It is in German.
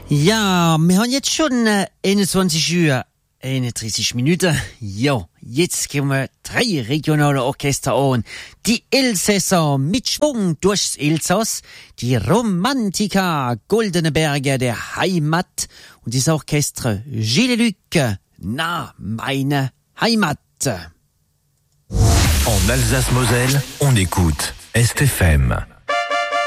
Ja, wir haben jetzt schon 21 Uhr, 31 Minuten. Ja, jetzt kommen wir 3 regionale Orchester an. Die Elsässer mit Schwung durchs Elsass, die Romantiker Goldene Berge der Heimat und das Orchester Gilles Luc, na, meine Heimat. En Alsace-Moselle, on écoute STFM.